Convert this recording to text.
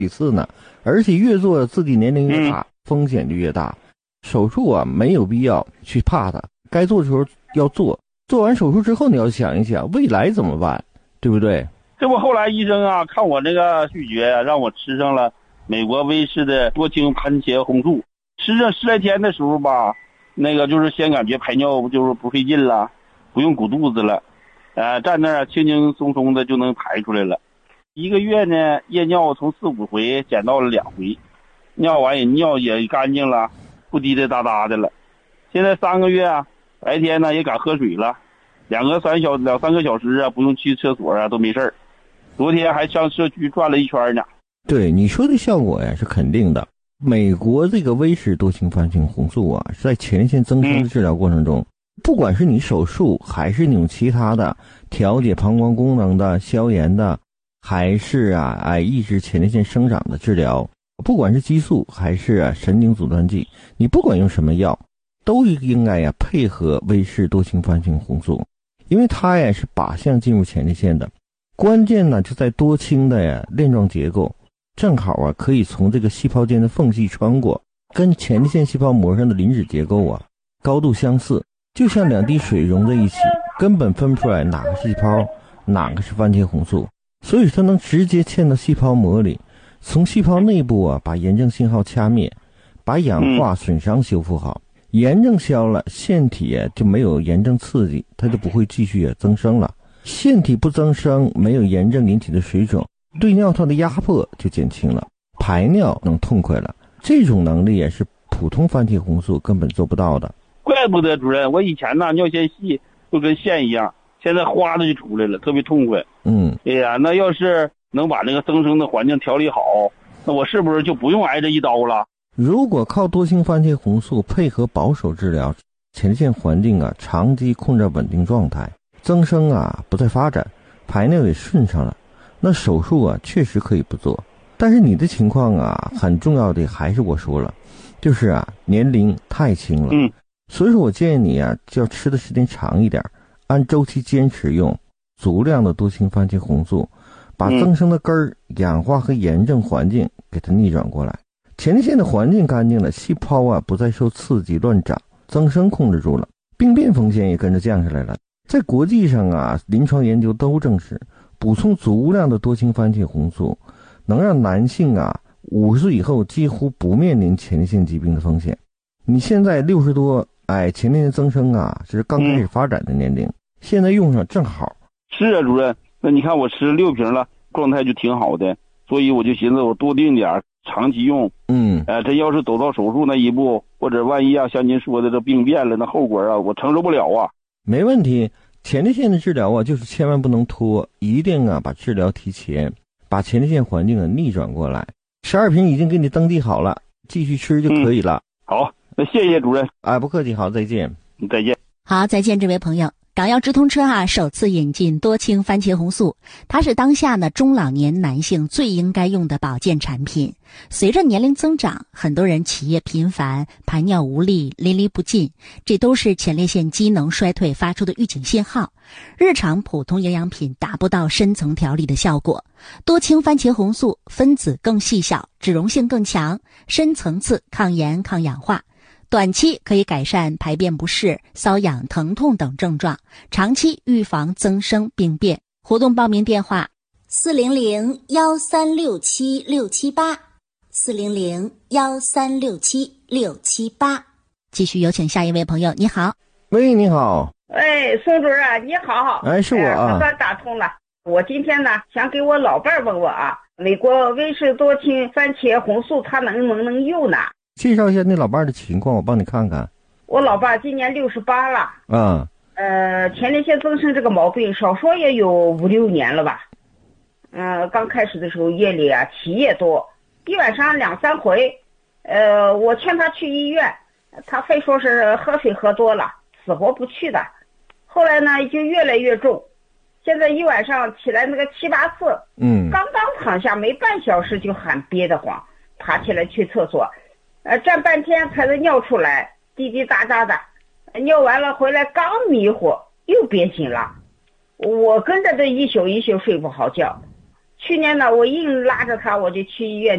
几次呢，而且越做自己年龄越大，风险就越大。手术啊，没有必要去怕它，该做的时候要做。做完手术之后，你要想一想未来怎么办，对不对？ 这不后来医生啊，看我这个拒绝啊，让我吃上了美国威士的多氢番茄红素。吃上10来天的时候吧，那个就是先感觉排尿就是不费劲了，不用鼓肚子了，站那儿轻轻松松的就能排出来了。1个月呢，夜尿从4、5回减到了2回，尿完也干净了，不滴滴答答的了。现在3个月啊，白天呢也敢喝水了，2、3个小时啊，不用去厕所啊，都没事儿。昨天还上社区转了一圈呢。 对你说的效果呀，是肯定的。美国这个威氏多氢番茄红素啊，是在前列腺增生的治疗过程中，不管是你手术还是那种其他的调节膀胱功能的、消炎的，还是抑制前列腺生长的治疗，不管是激素还是神经阻断剂，你不管用什么药，都应该配合威氏多氢番茄红素，因为它是靶向进入前列腺的。关键呢就在多氢的链状结构，正好可以从这个细胞间的缝隙穿过，跟前列腺细胞膜上的磷脂结构高度相似，就像2滴水融在一起，根本分不出来哪个是细胞，哪个是番茄红素，所以它能直接嵌到细胞膜里，从细胞内部把炎症信号掐灭，把氧化损伤修复好。炎症消了，腺体就没有炎症刺激，它就不会继续增生了。腺体不增生，没有炎症引起的水肿，对尿道的压迫就减轻了，排尿能痛快了。这种能力也是普通番茄红素根本做不到的。 怪不得主任，我以前呢尿腺细就跟线一样，现在哗的就出来了，特别痛快。哎呀，那要是能把那个增生的环境调理好，那我是不是就不用挨这一刀了？ 如果靠多氢番茄红素配合保守治疗，前列腺环境长期控制稳定状态，增生不再发展，排尿也顺畅了，那手术确实可以不做。但是你的情况很重要的还是我说了，就是年龄太轻了。所以说我建议你就要吃的时间长一点，按周期坚持用足量的多氢番茄红素，把增生的根儿、氧化和炎症环境给它逆转过来。前列腺的环境干净了，细胞不再受刺激乱长，增生控制住了，病变风险也跟着降下来了。在国际上临床研究都证实，补充足量的多氢番茄红素能让男性50岁以后几乎不面临前列腺疾病的风险。你现在60多，前列腺增生这是刚开始发展的年龄，现在用上正好。 是啊，主任，那你看我吃6瓶了，状态就挺好的，所以我就寻思我多定点，长期用。这要是走到手术那一步，或者万一像您说的这病变了，那后果我承受不了啊。 没问题，前列腺的治疗就是千万不能拖，一定把治疗提前，把前列腺环境逆转过来。12瓶已经给你登记好了，继续吃就可以了。 好，那谢谢主任。 不客气，好，再见。 再见。 好，再见，这位朋友。港药直通车首次引进多氢番茄红素，它是当下中老年男性最应该用的保健产品。随着年龄增长，很多人起夜频繁，排尿无力，淋漓不尽，这都是前列腺机能衰退发出的预警信号。日常普通营养品达不到深层调理的效果。多氢番茄红素分子更细小，脂溶性更强，深层次抗炎抗氧化。短期可以改善排便不适、瘙痒、疼痛等症状，长期预防增生病变。活动报名电话：400-1367-678，400-1367-678。继续有请下一位朋友，你好。 喂，你好。 宋主任你好。 是我总算打通了。我今天呢想给我老伴儿问问美国威氏多氢番茄红素他能不能用呢？ 介绍一下那老伴儿的情况，我帮你看看。 我老伴儿今年68了。前列腺增生这个毛病少说也有5、6年了吧。刚开始的时候夜里起夜多，一晚上2、3回。我劝他去医院，他非说是喝水喝多了，死活不去的。后来呢就越来越重，现在一晚上起来那个7、8次。刚刚躺下没半小时就喊憋得慌，爬起来去厕所。站半天才能尿出来，滴滴答答的，尿完了回来刚迷糊又憋醒了，我跟着这一宿睡不好觉， 去年呢，我硬拉着他，我就去医院